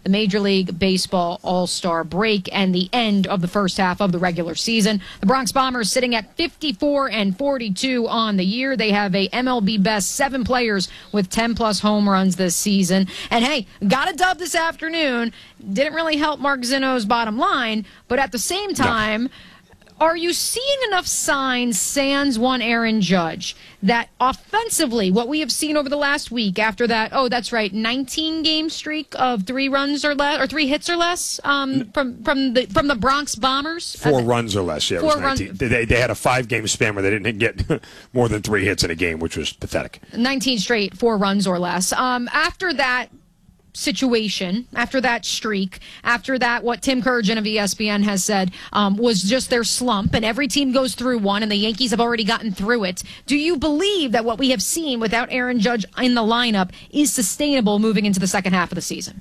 the Major League Baseball All-Star break and the end of the first half of the regular season. The Bronx Bombers sitting at 54-42 on the year. They have a MLB best 7 players with 10-plus home runs this season. And hey, got a dub this afternoon. Didn't really help Mark Zinno's bottom line, but at the same time, are you seeing enough signs, sans one Aaron Judge, that offensively, what we have seen over the last week after that, 19-game streak of 3 runs or less, or 3 hits or less from the Bronx Bombers? 4 runs or less, yeah. 4 runs. They had a 5-game span where they didn't get more than 3 hits in a game, which was pathetic. 19 straight, 4 runs or less. After that situation, after that streak, after that, what Tim Kurgan of ESPN has said was just their slump, and every team goes through one, and the Yankees have already gotten through it. Do you believe that what we have seen without Aaron Judge in the lineup is sustainable moving into the second half of the season?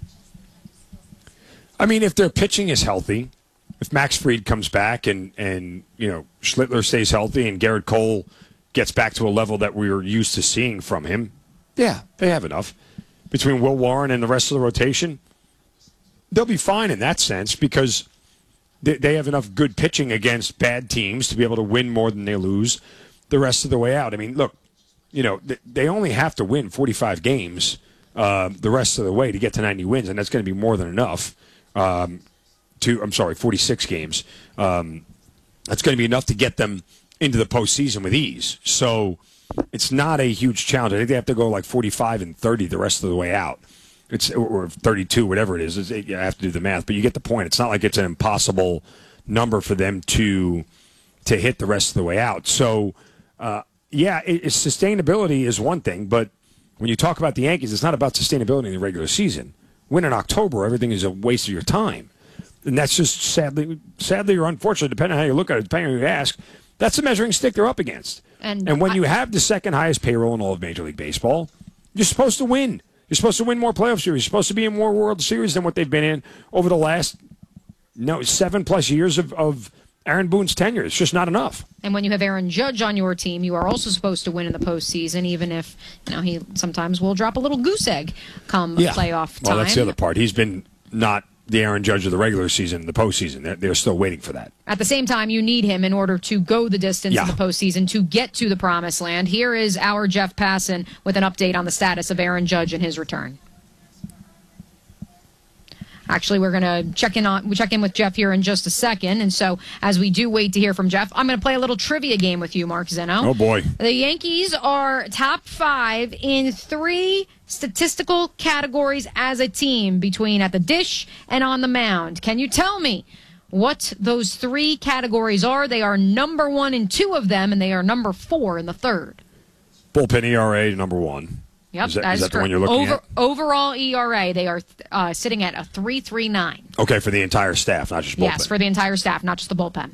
I mean, if their pitching is healthy, if Max Fried comes back and Schlittler stays healthy and Garrett Cole gets back to a level that we were used to seeing from him, yeah, they have enough. Between Will Warren and the rest of the rotation, they'll be fine in that sense because they have enough good pitching against bad teams to be able to win more than they lose the rest of the way out. I mean, look, they only have to win 45 games the rest of the way to get to 90 wins, and that's going to be more than enough 46 games. That's going to be enough to get them into the postseason with ease. So it's not a huge challenge. I think they have to go like 45 and 30 the rest of the way out. Or 32, whatever it is. You have to do the math, but you get the point. It's not like it's an impossible number for them to hit the rest of the way out. So, sustainability is one thing, but when you talk about the Yankees, it's not about sustainability in the regular season. When in October, everything is a waste of your time. And that's just sadly or unfortunately, depending on how you look at it, depending on who you ask, that's the measuring stick they're up against. And when you have the second highest payroll in all of Major League Baseball, you're supposed to win. You're supposed to win more playoff series. You're supposed to be in more World Series than what they've been in over the last 7+ years of Aaron Boone's tenure. It's just not enough. And when you have Aaron Judge on your team, you are also supposed to win in the postseason, even if he sometimes will drop a little goose egg come playoff time. Well, that's the other part. He's been not the Aaron Judge of the regular season, the postseason. They're still waiting for that. At the same time, you need him in order to go the distance in the postseason to get to the promised land. Here is our Jeff Passan with an update on the status of Aaron Judge and his return. Actually, we're going to check in with Jeff here in just a second. And so as we do wait to hear from Jeff, I'm going to play a little trivia game with you, Mark Zinno. Oh, boy. The Yankees are top 5 in 3 statistical categories as a team between at the dish and on the mound. Can you tell me what those 3 categories are? They are number 1 in 2 of them, and they are number 4 in the 3rd. Bullpen ERA, number 1. Yep, is that the one you're looking at? Overall ERA, they are sitting at a 3.39. Okay, for the entire staff, not just bullpen. Yes, for the entire staff, not just the bullpen.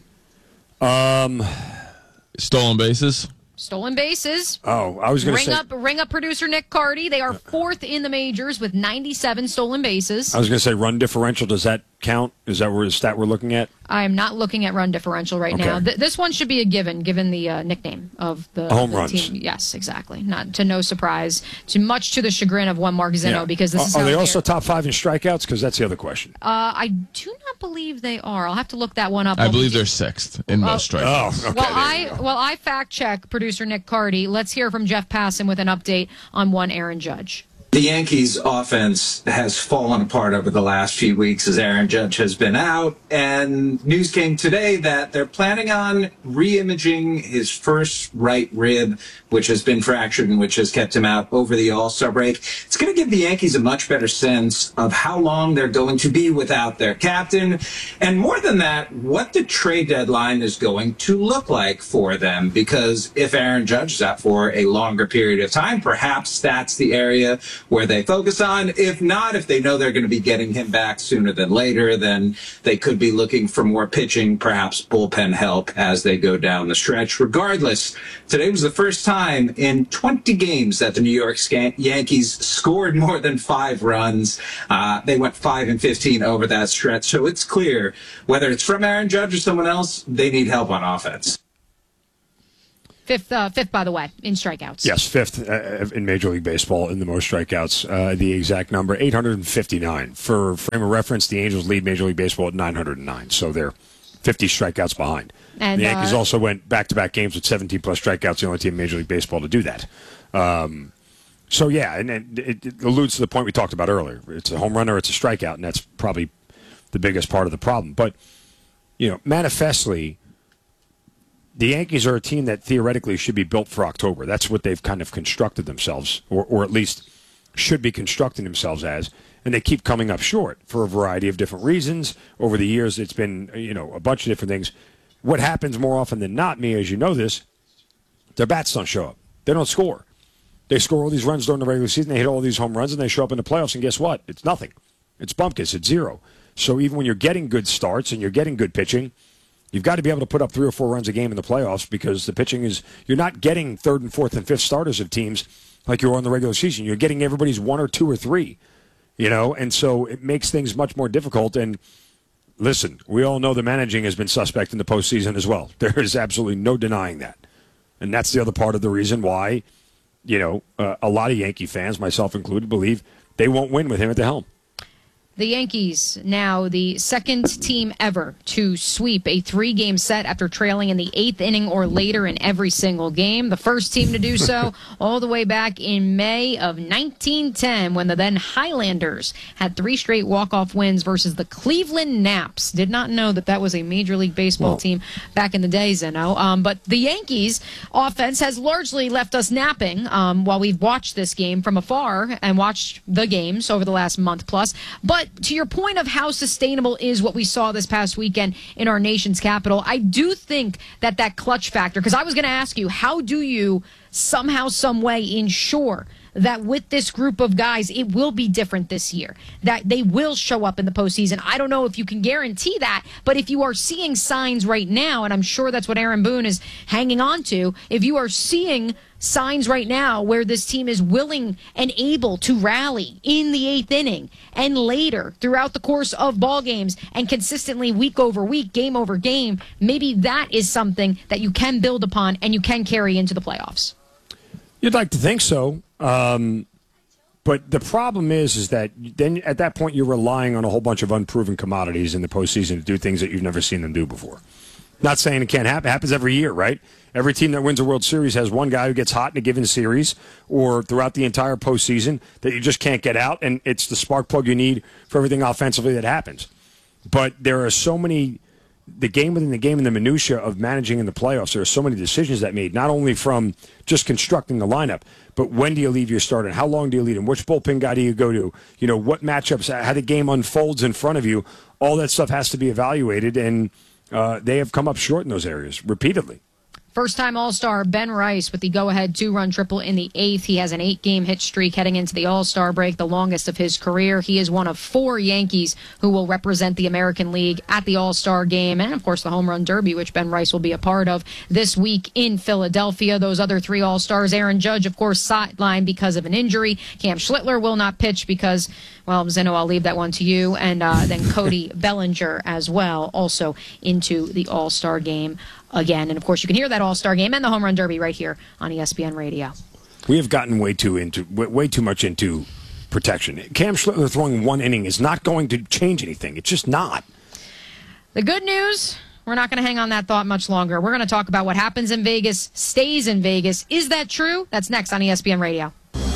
Stolen bases. Stolen bases. Oh, I was going to say... Ring up producer Nick Cardy. They are 4th in the majors with 97 stolen bases. I was going to say run differential. Does that count? Is that a stat we're looking at? I'm not looking at run differential right now. This one should be a given the nickname of the home runs runs. Team. Yes, exactly. Not to no surprise, much to the chagrin of one Mark Zinno, because this is Are they also top 5 in strikeouts? Because that's the other question. I do not believe they are. I'll have to look that one up. I believe they're 6th in most strikeouts. Oh, okay. Well, I fact check producer Nick Cardy. Let's hear from Jeff Passan with an update on one Aaron Judge. The Yankees' offense has fallen apart over the last few weeks as Aaron Judge has been out, and news came today that they're planning on re-imaging his first right rib, which has been fractured and which has kept him out over the All-Star break. It's going to give the Yankees a much better sense of how long they're going to be without their captain, and more than that, what the trade deadline is going to look like for them, because if Aaron Judge is out for a longer period of time, perhaps that's the area where they focus on. If not, if they know they're going to be getting him back sooner than later, then they could be looking for more pitching, perhaps bullpen help as they go down the stretch. Regardless, today was the first time in 20 games that the New York Yankees scored more than 5 runs. They went 5-15 over that stretch. So it's clear, whether it's from Aaron Judge or someone else, they need help on offense. Fifth, by the way, in strikeouts. Yes, fifth in Major League Baseball in the most strikeouts. The exact number, 859. For frame of reference, the Angels lead Major League Baseball at 909. So they're 50 strikeouts behind. And the Yankees also went back-to-back games with 17-plus strikeouts, the only team in Major League Baseball to do that. So, yeah, and it alludes to the point we talked about earlier. It's a home run or it's a strikeout, and that's probably the biggest part of the problem. But, manifestly, the Yankees are a team that theoretically should be built for October. That's what they've kind of constructed themselves, or at least should be constructing themselves as. And they keep coming up short for a variety of different reasons. Over the years, it's been, a bunch of different things. What happens more often than not, Mia, as you know this, their bats don't show up. They don't score. They score all these runs during the regular season. They hit all these home runs, and they show up in the playoffs, and guess what? It's nothing. It's bumpkins. It's zero. So even when you're getting good starts and you're getting good pitching, you've got to be able to put up 3 or 4 runs a game in the playoffs because the pitching is – you're not getting third and fourth and fifth starters of teams like you are in the regular season. You're getting everybody's 1 or 2 or 3, and so it makes things much more difficult. And listen, we all know the managing has been suspect in the postseason as well. There is absolutely no denying that. And that's the other part of the reason why, a lot of Yankee fans, myself included, believe they won't win with him at the helm. The Yankees, now the second team ever to sweep a 3-game set after trailing in the 8th inning or later in every single game. The first team to do so all the way back in May of 1910 when the then Highlanders had 3 straight walk-off wins versus the Cleveland Naps. Did not know that was a Major League Baseball team back in the day, Zeno. But the Yankees offense has largely left us napping while we've watched this game from afar and watched the games over the last month plus. But to your point of how sustainable is what we saw this past weekend in our nation's capital, I do think that clutch factor, because I was going to ask you, how do you somehow, some way ensure that with this group of guys, it will be different this year, that they will show up in the postseason? I don't know if you can guarantee that, but if you are seeing signs right now, and I'm sure that's what Aaron Boone is hanging on to, if you are seeing signs right now where this team is willing and able to rally in the 8th inning and later throughout the course of ball games and consistently week over week, game over game, maybe that is something that you can build upon and you can carry into the playoffs. You'd like to think so. But the problem is that then at that point you're relying on a whole bunch of unproven commodities in the postseason to do things that you've never seen them do before. Not saying it can't happen. It happens every year, right? Every team that wins a World Series has one guy who gets hot in a given series or throughout the entire postseason that you just can't get out, and it's the spark plug you need for everything offensively that happens. But there are so many, the game within the game and the minutia of managing in the playoffs, there are so many decisions that made, not only from just constructing the lineup, but when do you leave your starter, and how long do you lead him, which bullpen guy do you go to, what matchups, how the game unfolds in front of you, all that stuff has to be evaluated, and they have come up short in those areas repeatedly. First-time All-Star Ben Rice with the go-ahead 2-run triple in the 8th. He has an 8-game hit streak heading into the All-Star break, the longest of his career. He is one of 4 Yankees who will represent the American League at the All-Star game and, of course, the Home Run Derby, which Ben Rice will be a part of this week in Philadelphia. Those other 3 All-Stars, Aaron Judge, of course, sidelined because of an injury. Cam Schlittler will not pitch because, well, Zeno, I'll leave that one to you. And then Cody Bellinger as well, also into the All-Star game again. And, of course, you can hear that All-Star game and the Home Run Derby right here on ESPN Radio. We have gotten way too much into protection. Cam Schlittler throwing 1 inning is not going to change anything. It's just not. The good news, we're not going to hang on that thought much longer. We're going to talk about what happens in Vegas, stays in Vegas. Is that true? That's next on ESPN Radio.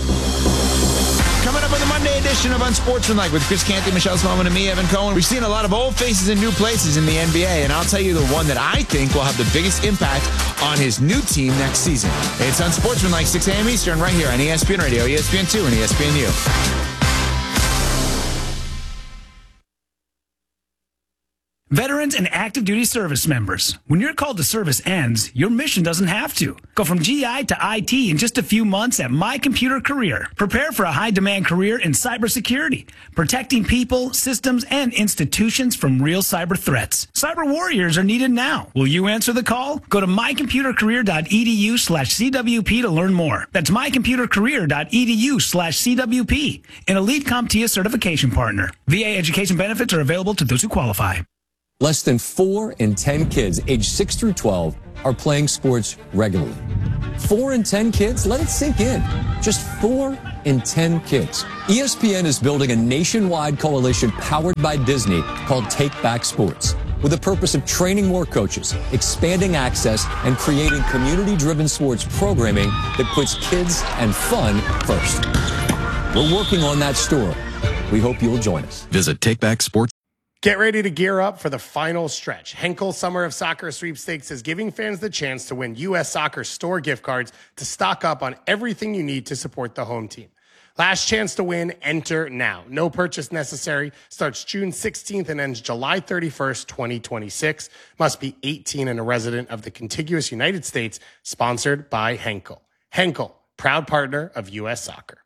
Coming up on the Monday edition of Unsportsmanlike with Chris Canty, Michelle Smallman, and me, Evan Cohen. We've seen a lot of old faces in new places in the NBA, and I'll tell you the one that I think will have the biggest impact on his new team next season. It's Unsportsmanlike, 6 a.m. Eastern, right here on ESPN Radio, ESPN2, and ESPNU. Veterans and active duty service members, when your call to service ends, your mission doesn't have to. Go from GI to IT in just a few months at My Computer Career. Prepare for a high-demand career in cybersecurity, protecting people, systems, and institutions from real cyber threats. Cyber warriors are needed now. Will you answer the call? Go to mycomputercareer.edu/CWP to learn more. That's mycomputercareer.edu/CWP, an elite CompTIA certification partner. VA education benefits are available to those who qualify. Less than 4 in 10 kids aged 6 through 12 are playing sports regularly. 4 in 10 kids? Let it sink in. Just 4 in 10 kids. ESPN is building a nationwide coalition powered by Disney called Take Back Sports, with the purpose of training more coaches, expanding access, and creating community-driven sports programming that puts kids and fun first. We're working on that story. We hope you'll join us. Visit TakeBackSports. Get ready to gear up for the final stretch. Henkel Summer of Soccer Sweepstakes is giving fans the chance to win U.S. Soccer store gift cards to stock up on everything you need to support the home team. Last chance to win, enter now. No purchase necessary. Starts June 16th and ends July 31st, 2026. Must be 18 and a resident of the contiguous United States. Sponsored by Henkel. Henkel, proud partner of U.S. Soccer.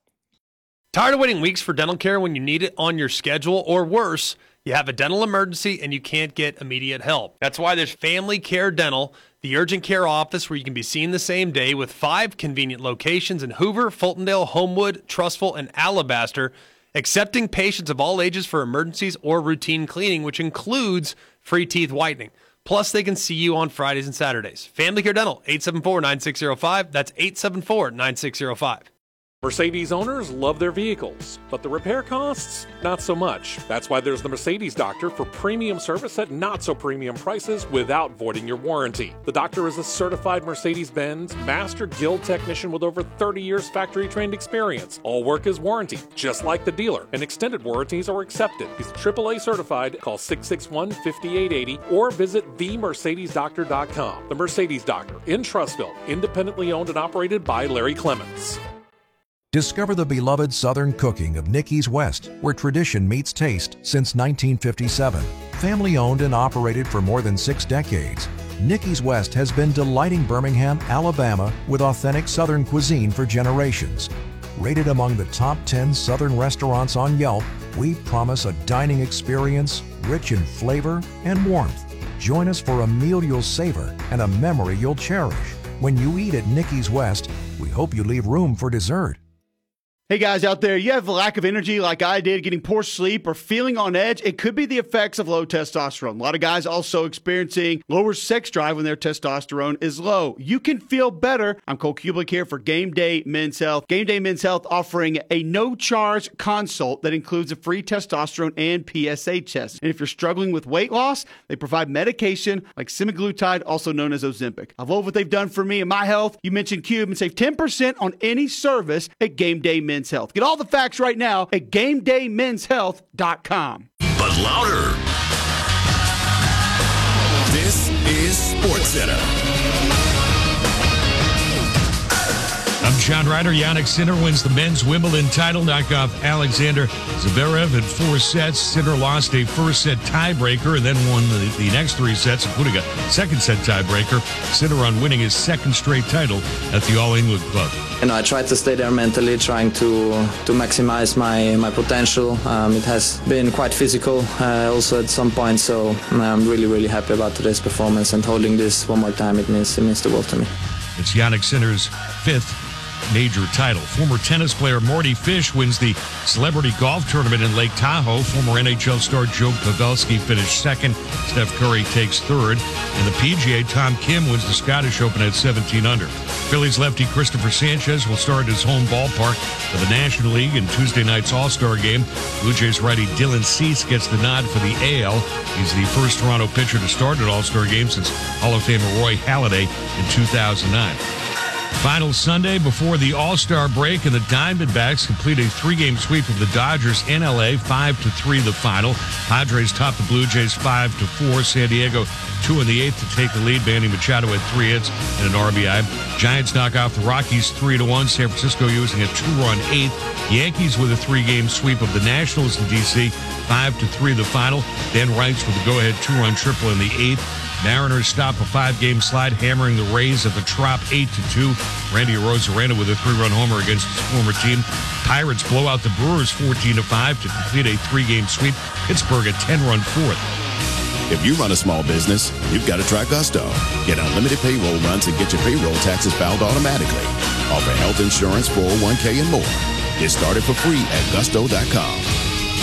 Tired of waiting weeks for dental care when you need it on your schedule, or worse, you have a dental emergency and you can't get immediate help? That's why there's Family Care Dental, the urgent care office where you can be seen the same day, with 5 convenient locations in Hoover, Fultondale, Homewood, Trussville, and Alabaster, accepting patients of all ages for emergencies or routine cleaning, which includes free teeth whitening. Plus, they can see you on Fridays and Saturdays. Family Care Dental, 874-9605. That's 874-9605. Mercedes owners love their vehicles, but the repair costs, not so much. That's why there's the Mercedes Doctor for premium service at not so premium prices without voiding your warranty. The Doctor is a certified Mercedes-Benz Master Guild technician with over 30 years factory trained experience. All work is warranty, just like the dealer, and extended warranties are accepted. He's AAA certified. Call 661-5880 or visit themercedesdoctor.com. The Mercedes Doctor in Trussville, independently owned and operated by Larry Clements. Discover the beloved Southern cooking of Nicky's West, where tradition meets taste since 1957. Family owned and operated for more than 6 decades, Nicky's West has been delighting Birmingham, Alabama with authentic Southern cuisine for generations. Rated among the top 10 Southern restaurants on Yelp, we promise a dining experience rich in flavor and warmth. Join us for a meal you'll savor and a memory you'll cherish. When you eat at Nicky's West, we hope you leave room for dessert. Hey guys out there, you have a lack of energy like I did, getting poor sleep or feeling on edge? It could be the effects of low testosterone. A lot of guys also experiencing lower sex drive when their testosterone is low. You can feel better. I'm Cole Kublik here for Game Day Men's Health. Game Day Men's Health offering a no-charge consult that includes a free testosterone and PSA test. And if you're struggling with weight loss, they provide medication like semaglutide, also known as Ozempic. I love what they've done for me and my health. You mentioned Cube and save 10% on any service at Game Day Men's Health. Get all the facts right now at GameDayMen'sHealth.com. But louder. This is SportsCenter. I'm John Ryder. Yannick Sinner wins the men's Wimbledon title, knocked off Alexander Zverev in 4 sets. Sinner lost a first-set tiebreaker and then won the next 3 sets, including a second-set tiebreaker. Sinner on winning his 2nd straight title at the All England Club. I tried to stay there mentally, trying to maximize my potential. It has been quite physical also at some point, so I'm really, really happy about today's performance, and holding this one more time, it means the world to me. It's Yannick Sinner's 5th major title. Former tennis player Marty Fish wins the Celebrity Golf Tournament in Lake Tahoe. Former NHL star Joe Pavelski finished 2nd. Steph Curry takes 3rd. In the PGA, Tom Kim wins the Scottish Open at 17 under. Phillies lefty Christopher Sanchez will start at his home ballpark for the National League in Tuesday night's All-Star Game. Blue Jays righty Dylan Cease gets the nod for the AL. He's the first Toronto pitcher to start an All-Star Game since Hall of Famer Roy Halladay in 2009. Final Sunday before the All-Star break, and the Diamondbacks complete a 3-game sweep of the Dodgers in L.A., 5-3 the final. Padres top the Blue Jays 5-4. San Diego 2 in the 8th to take the lead. Manny Machado had 3 hits and an RBI. Giants knock off the Rockies 3-1. San Francisco using a 2-run 8th. Yankees with a 3-game sweep of the Nationals in D.C., 5-3 the final. Dan Wrights with a go-ahead 2-run triple in the 8th. Mariners stop a 5-game slide, hammering the Rays at the Trop 8-2. Randy Arozarena with a 3-run homer against his former team. Pirates blow out the Brewers 14-5 to complete a 3-game sweep. Pittsburgh a 10-run 4th. If you run a small business, you've got to try Gusto. Get unlimited payroll runs and get your payroll taxes filed automatically. Offer health insurance, 401k, and more. Get started for free at Gusto.com.